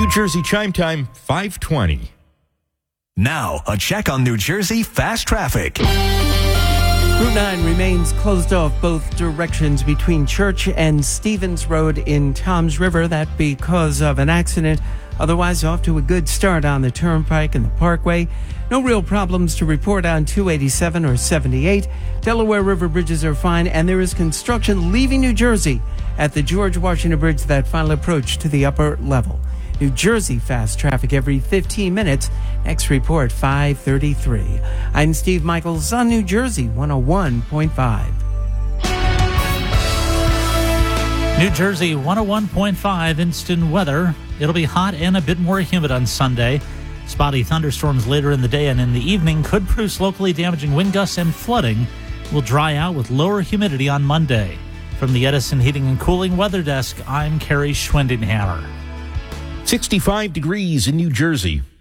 New Jersey Chime Time, 5:20. Now, a check on New Jersey fast traffic. Route 9 remains closed off both directions between Church and Stevens Road in Toms River. That because of an accident. Otherwise, off to a good start on the Turnpike and the Parkway. No real problems to report on 287 or 78. Delaware River bridges are fine, and there is construction leaving New Jersey at the George Washington Bridge, that final approach to the upper level. New Jersey fast traffic every 15 minutes. Next report, 5:33. I'm Steve Michaels on New Jersey 101.5. New Jersey 101.5 instant weather. It'll be hot and a bit more humid on Sunday. Spotty thunderstorms later in the day and in the evening could produce locally damaging wind gusts, and flooding will dry out with lower humidity on Monday. From the Edison Heating and Cooling Weather Desk, I'm Kerry Schwendenhammer. 65 degrees in New Jersey.